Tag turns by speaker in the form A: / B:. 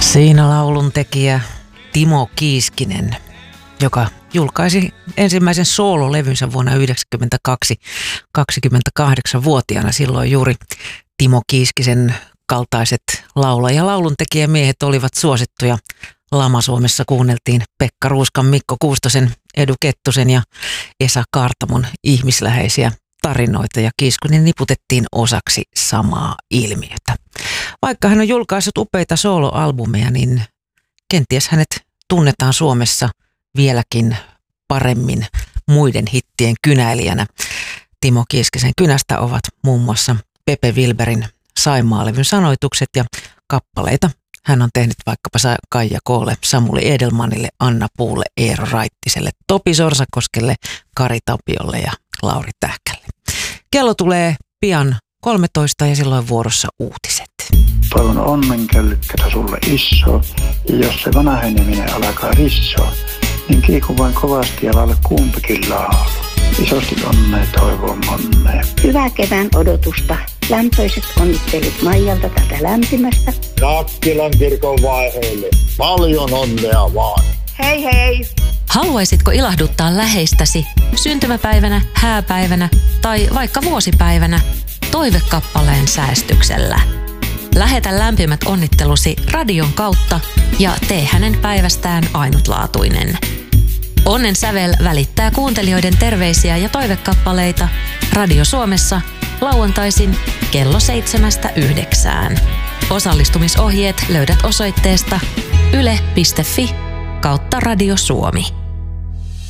A: Siinä laulun tekijä Timo Kiiskinen, joka julkaisi ensimmäisen soololevynsä vuonna 1992 28-vuotiaana. Silloin juuri Timo Kiiskisen kaltaiset laulaja- ja lauluntekijämiehet olivat suosittuja. Lama-Suomessa kuunneltiin Pekka Ruuskan, Mikko Kuustosen, Edu Kettusen ja Esa Kaartamon ihmisläheisiä tarinoita, ja Kiiskinen niputettiin osaksi samaa ilmiötä. Vaikka hän on julkaissut upeita soloalbumeja, niin kenties hänet tunnetaan Suomessa vieläkin paremmin muiden hittien kynäilijänä. Timo Kiiskisen kynästä ovat muun muassa Pepe Wilberin Saimaa-levyn sanoitukset, ja kappaleita hän on tehnyt vaikkapa Kaija Koolle, Samuli Edelmanille, Anna Puulle, Eero Raittiselle, Topi Sorsakoskelle, Kari Tapiolle ja Lauri Tähkälle. Kello tulee pian 13 ja silloin vuorossa uutiset.
B: Toivon onnenkällykkätä sulle iso, ja jos se vanheneminen alkaa rissoa, niin kiiku vain kovasti ja laula kumpikin laulu. Isosti onnea toivon monnea.
C: Hyvää kevään odotusta. Lämpöiset onnittelut Maijalta tätä lämpimästä.
D: Nakkilan kirkon vaiheille. Paljon onnea vaan.
C: Hei hei!
E: Haluaisitko ilahduttaa läheistäsi syntymäpäivänä, hääpäivänä tai vaikka vuosipäivänä toivekappaleen säästyksellä? Lähetä lämpimät onnittelusi radion kautta ja tee hänen päivästään ainutlaatuinen. Onnen sävel välittää kuuntelijoiden terveisiä ja toivekappaleita Radio Suomessa lauantaisin kello 7–9. Osallistumisohjeet löydät osoitteesta yle.fi/Radio Suomi.